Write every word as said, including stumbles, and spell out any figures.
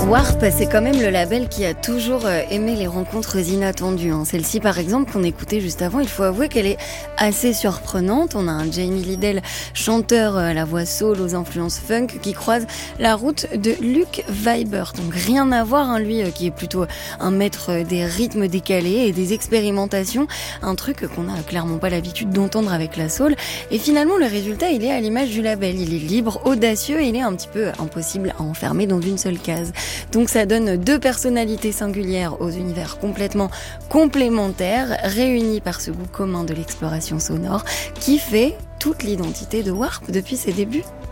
Warp, c'est quand même le label qui a toujours aimé les rencontres inattendues. Hein. Celle-ci, par exemple, qu'on écoutait juste avant, il faut avouer qu'elle est assez surprenante. On a un Jamie Lidell, chanteur à la voix soul aux influences funk, qui croise la route de Luke Vibert. Donc rien à voir, hein, lui qui est plutôt un maître des rythmes décalés et des expérimentations. Un truc qu'on n'a clairement pas l'habitude d'entendre avec la soul. Et finalement, le résultat, il est à l'image du label. Il est libre, audacieux, et il est un petit peu impossible à enfermer dans une seule case. Donc ça donne deux personnalités singulières aux univers complètement complémentaires, réunies par ce goût commun de l'exploration sonore qui fait toute l'identité de Warp depuis ses débuts.